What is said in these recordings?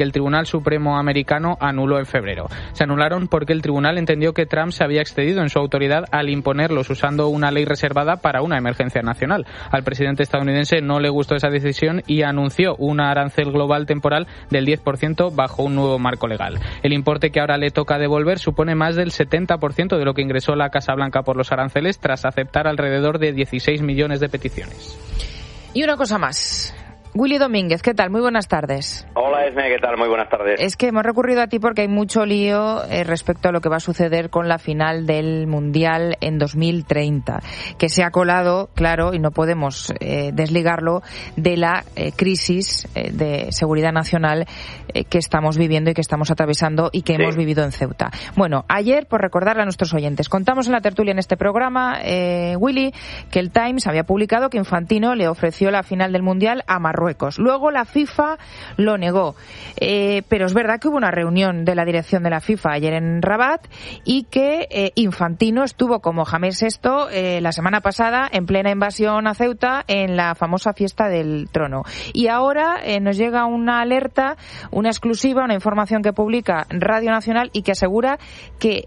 que el Tribunal Supremo americano anuló en febrero. Se anularon porque el tribunal entendió que Trump se había excedido en su autoridad al imponerlos usando una ley reservada para una emergencia nacional. Al presidente estadounidense no le gustó esa decisión y anunció un arancel global temporal del 10% bajo un nuevo marco legal. El importe que ahora le toca devolver supone más del 70% de lo que ingresó la Casa Blanca por los aranceles tras aceptar alrededor de 16 millones de peticiones. Y una cosa más. Willy Domínguez, ¿qué tal? Muy buenas tardes. Hola, Esme, ¿qué tal? Muy buenas tardes. Es que hemos recurrido a ti porque hay mucho lío respecto a lo que va a suceder con la final del Mundial en 2030, que se ha colado, claro, y no podemos desligarlo de la crisis de seguridad nacional que estamos viviendo y que estamos atravesando y que hemos vivido en Ceuta. Bueno, ayer, por recordarle a nuestros oyentes, contamos en la tertulia en este programa, Willy, que el Times había publicado que Infantino le ofreció la final del Mundial a Marruecos. Luego la FIFA lo negó, pero es verdad que hubo una reunión de la dirección de la FIFA ayer en Rabat y que Infantino estuvo como James VI la semana pasada en plena invasión a Ceuta en la famosa fiesta del trono. Y ahora nos llega una alerta, una exclusiva, una información que publica Radio Nacional y que asegura que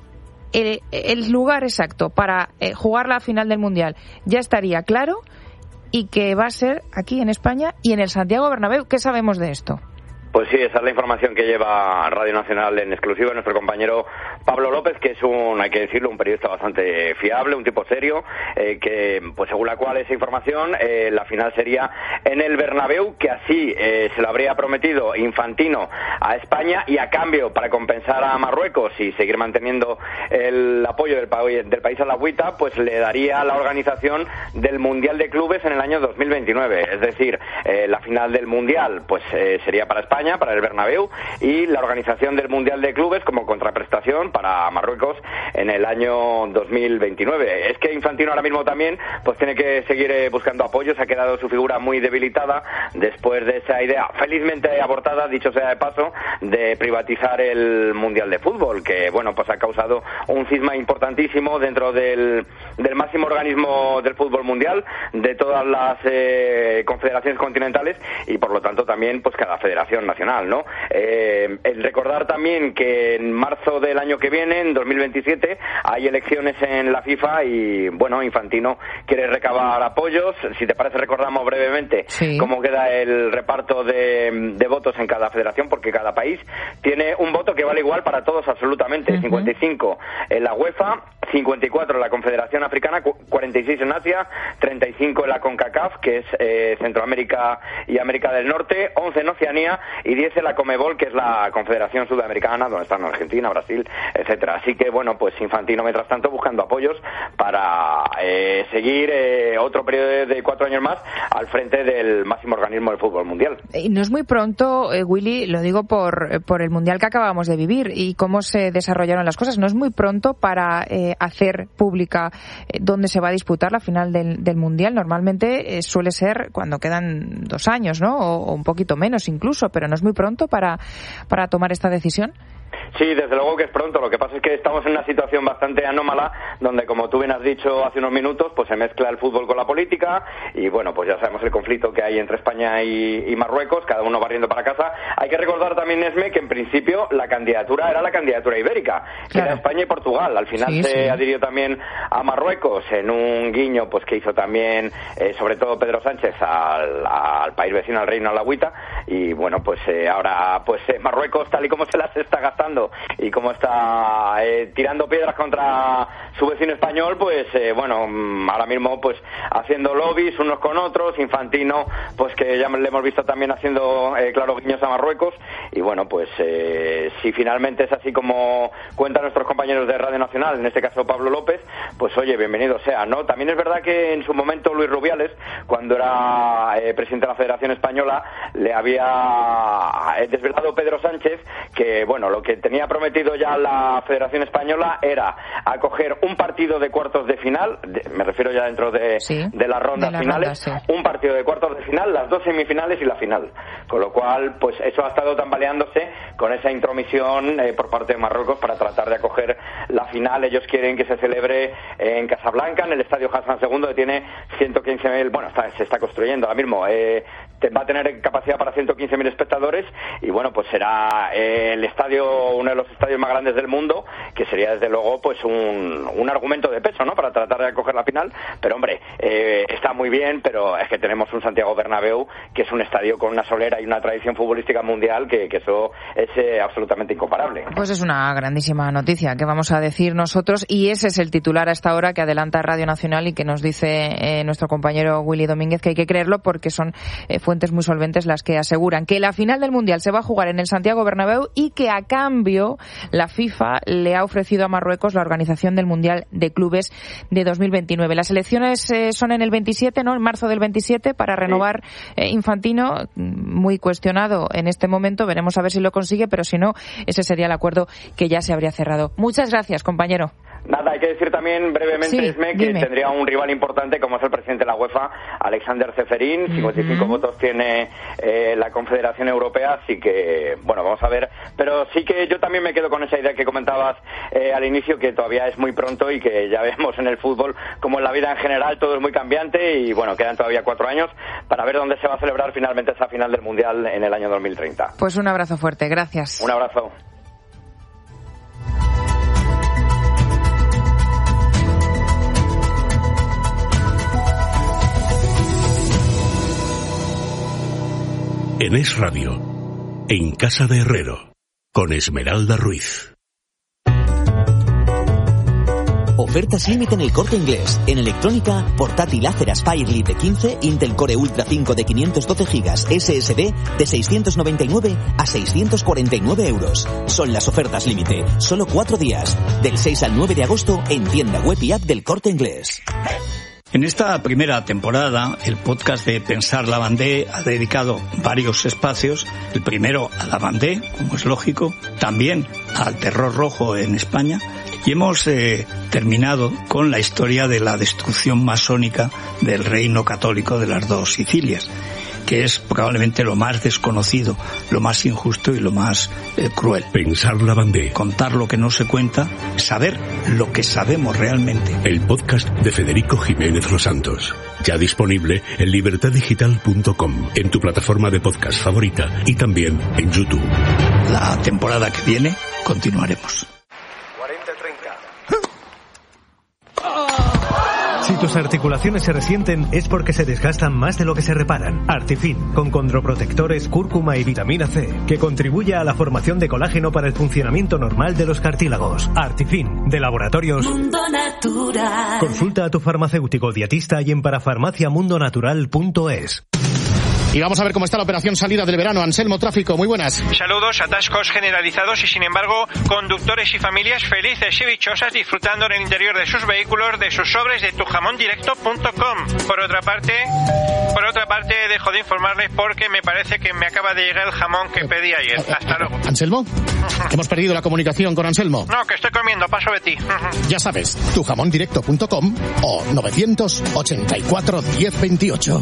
el lugar exacto para jugar la final del Mundial ya estaría claro y que va a ser aquí en España y en el Santiago Bernabéu. ¿Qué sabemos de esto? Pues sí, esa es la información que lleva Radio Nacional en exclusiva nuestro compañero Pablo López, que es hay que decirlo, un periodista bastante fiable, un tipo serio, que pues según la cual esa información, la final sería en el Bernabéu, que así se lo habría prometido Infantino a España y a cambio, para compensar a Marruecos y seguir manteniendo el apoyo del país a la agüita, pues le daría la organización del Mundial de Clubes en el año 2029. Es decir, la final del Mundial pues sería para España, para el Bernabéu, y la organización del Mundial de Clubes como contraprestación para Marruecos en el año 2029. Es que Infantino ahora mismo también pues tiene que seguir buscando apoyos. Ha quedado su figura muy debilitada después de esa idea felizmente abortada, dicho sea de paso, de privatizar el Mundial de Fútbol, que bueno, pues ha causado un cisma importantísimo dentro del máximo organismo del fútbol mundial, de todas las confederaciones continentales, y por lo tanto también pues cada federación nacional, ¿no? El recordar también que en marzo del año que viene, en 2027, hay elecciones en la FIFA y, bueno, Infantino quiere recabar apoyos. Si te parece, recordamos brevemente cómo queda el reparto de votos en cada federación, porque cada país tiene un voto que vale igual para todos absolutamente. 55 en la UEFA, 54 en la Confederación Africana, 46 en Asia, 35 en la CONCACAF, que es Centroamérica y América del Norte, 11 en Oceanía y 10 en la CONMEBOL, que es la Confederación Sudamericana, donde están Argentina, Brasil, etcétera. Así que, bueno, pues Infantino, mientras tanto, buscando apoyos para seguir otro periodo de 4 años más al frente del máximo organismo del fútbol mundial. No es muy pronto, Willy, lo digo por el Mundial que acabamos de vivir y cómo se desarrollaron las cosas, no es muy pronto para hacer pública dónde se va a disputar la final del Mundial. Normalmente suele ser cuando quedan 2 años, ¿no? O un poquito menos incluso, pero no es muy pronto para tomar esta decisión. Sí, desde luego que es pronto. Lo que pasa es que estamos en una situación bastante anómala, donde, como tú bien has dicho hace unos minutos, pues se mezcla el fútbol con la política y, bueno, pues ya sabemos el conflicto que hay entre España y Marruecos, cada uno barriendo para casa. Hay que recordar también, Esme, que en principio la candidatura era la candidatura ibérica, que era España y Portugal. Al final se adhirió también a Marruecos en un guiño pues que hizo también, sobre todo Pedro Sánchez, al país vecino, al Reino Alagüita, y bueno, pues ahora pues Marruecos, tal y como se las está gastando y como está tirando piedras contra su vecino español, pues bueno, ahora mismo pues haciendo lobbies unos con otros. Infantino, pues que ya le hemos visto también haciendo claro guiños a Marruecos, y bueno, pues si finalmente es así como cuentan nuestros compañeros de Radio Nacional, en este caso Pablo López, pues oye, bienvenido sea, ¿no? También es verdad que en su momento Luis Rubiales, cuando era presidente de la Federación Española, le había desvelado Pedro Sánchez que, bueno, lo que tenía prometido ya la Federación Española era acoger un partido de cuartos de final, me refiero ya dentro de las rondas finales, un partido de cuartos de final, las 2 semifinales y la final, con lo cual pues eso ha estado tambaleándose con esa intromisión por parte de Marruecos para tratar de acoger la final. Ellos quieren que se celebre en Casablanca, en el estadio Hassan II, que tiene 115.000, bueno, se está construyendo ahora mismo, va a tener capacidad para 115.000 espectadores y bueno, pues será el estadio, uno de los estadios más grandes del mundo, que sería desde luego pues un argumento de peso, ¿no?, para tratar de acoger la final. Pero hombre, está muy bien, pero es que tenemos un Santiago Bernabéu que es un estadio con una solera y una tradición futbolística mundial que eso es absolutamente incomparable. Pues es una grandísima noticia que vamos a decir nosotros, y ese es el titular a esta hora que adelanta Radio Nacional y que nos dice nuestro compañero Willy Domínguez, que hay que creerlo porque son fuentes muy solventes las que aseguran que la final del Mundial se va a jugar en el Santiago Bernabéu y que a cambio la FIFA le ha ofrecido a Marruecos la organización del Mundial de Clubes de 2029. Las elecciones son en el 27, ¿no?, en marzo del 27, para renovar Infantino, muy cuestionado en este momento. Veremos a ver si lo consigue, pero si no, ese sería el acuerdo que ya se habría cerrado. Muchas gracias, compañero. Nada, hay que decir también brevemente, Sí, Esme, que dime. tendría un rival importante como es el presidente de la UEFA, Alexander Ceferín. 55 votos tiene la Confederación Europea, así que, bueno, vamos a ver. Pero sí que yo también me quedo con esa idea que comentabas al inicio, que todavía es muy pronto y que ya vemos en el fútbol, como en la vida en general, todo es muy cambiante y, bueno, quedan todavía 4 años para ver dónde se va a celebrar finalmente esa final del Mundial en el año 2030. Pues un abrazo fuerte, gracias. Un abrazo. En Es Radio, en Casa de Herrero, con Esmeralda Ruiz. Ofertas límite en El Corte Inglés. En electrónica, portátil Acer Aspire Lite de 15, Intel Core Ultra 5 de 512 GB, SSD de 699 a 649 euros. Son las ofertas límite. Solo 4 días. Del 6 al 9 de agosto en tienda web y app del Corte Inglés. En esta primera temporada, el podcast de Pensar la Bandé ha dedicado varios espacios. El primero a la Bandé, como es lógico, también al terror rojo en España. Y hemos terminado con la historia de la destrucción masónica del reino católico de las dos Sicilias, que es probablemente lo más desconocido, lo más injusto y lo más cruel. Pensar la Bandé. Contar lo que no se cuenta, saber lo que sabemos realmente. El podcast de Federico Jiménez Los Santos. Ya disponible en libertaddigital.com, en tu plataforma de podcast favorita y también en YouTube. La temporada que viene continuaremos. Si tus articulaciones se resienten es porque se desgastan más de lo que se reparan. Artifin, con condroprotectores, cúrcuma y vitamina C, que contribuye a la formación de colágeno para el funcionamiento normal de los cartílagos. Artifin, de Laboratorios Mundo Natural. Consulta a tu farmacéutico dietista y en parafarmaciamundonatural.es. Y vamos a ver cómo está la operación salida del verano. Anselmo, tráfico, muy buenas. Saludos, atascos generalizados y sin embargo conductores y familias felices y dichosas disfrutando en el interior de sus vehículos de sus sobres de tujamondirecto.com. Por otra parte dejo de informarles porque me parece que me acaba de llegar el jamón que pedí ayer. Hasta luego. Anselmo, hemos perdido la comunicación con Anselmo. No, que estoy comiendo, paso de ti. Ya sabes, tujamondirecto.com o 984 1028.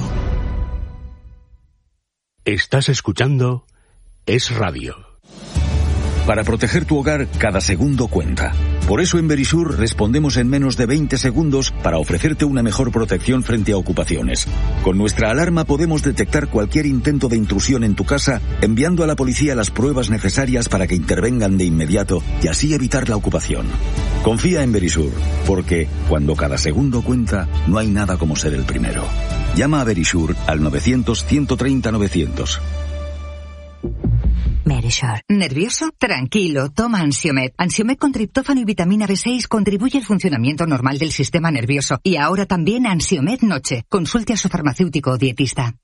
Estás escuchando Es Radio. Para proteger tu hogar, cada segundo cuenta. Por eso en Verisur respondemos en menos de 20 segundos para ofrecerte una mejor protección frente a ocupaciones. Con nuestra alarma podemos detectar cualquier intento de intrusión en tu casa, enviando a la policía las pruebas necesarias para que intervengan de inmediato y así evitar la ocupación. Confía en Verisur, porque cuando cada segundo cuenta, no hay nada como ser el primero. Llama a Verisur al 900-130-900. Verisur. ¿Nervioso? Tranquilo, toma Ansiomed. Ansiomed con triptófano y vitamina B6 contribuye al funcionamiento normal del sistema nervioso. Y ahora también Ansiomed Noche. Consulte a su farmacéutico o dietista.